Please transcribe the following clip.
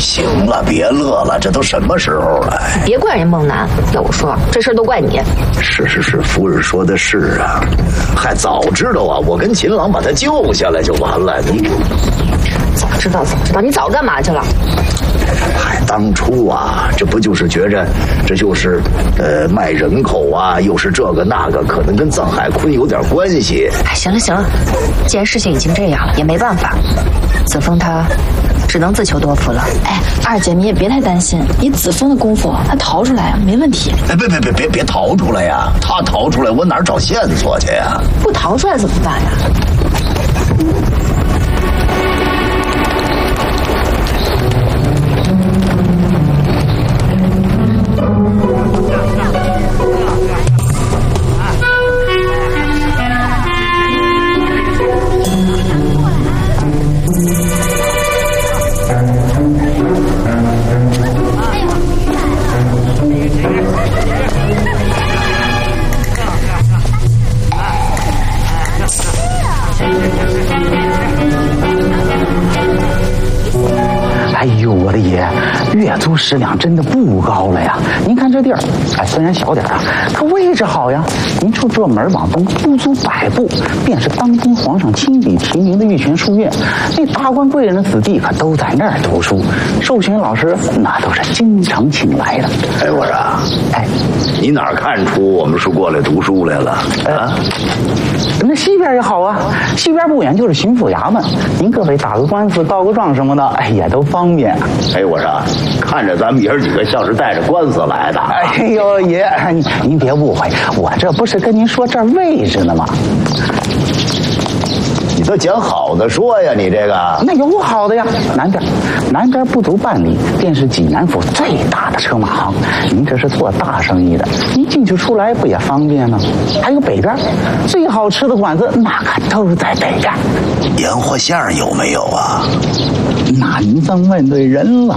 行了，别乐了，这都什么时候了？ 别怪人孟楠，要我说，这事儿都怪你。 是，夫人说的是啊，还早知道啊，我跟秦朗把他救下来就完了。你早知道，你早干嘛去了？ 嗨，当初啊，这不就是觉着这就是卖人口啊，又是这个那个，可能跟臧海坤有点关系。 哎，行了，既然事情已经这样了，也没办法，子枫他只能自求多福了。 哎，二姐你也别太担心，以子枫的功夫，他逃出来啊没问题。 哎，别逃出来呀！他逃出来，我哪儿找线索去呀？ 不逃出来怎么办呀？ 哎呦，我的爷，月租10两真的不高了呀！您看这地儿，哎，虽然小点啊，可位置好呀。您就这门往东不足100步，便是当今皇上亲笔提名的玉泉书院。那达官贵人的子弟可都在那儿读书，授权老师那都是经常请来的。 哎，我说，哎，你哪儿看出我们是过来读书来了啊？ 那西边也好啊，西边不远就是巡抚衙门，您各位打个官司、告个状什么的，哎，也都方便。 哎，我说，看着咱们爷儿几个像是带着官司来的。 哎呦爷，您别误会，我这不是跟您说这儿位置呢吗？ 你都讲好的说呀，你这个那有好的呀，南边不足半里，便是济南府最大的车马行。您这是做大生意的，您进去出来不也方便吗？还有北边最好吃的馆子，那可都在北边。 盐货馅有没有啊？ 那您真问对人了。